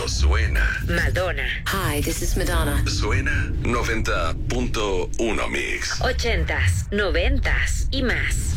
Solo suena. Madonna. Hi, this is Madonna. Suena 90.1 Mix. 80s, 90s y más.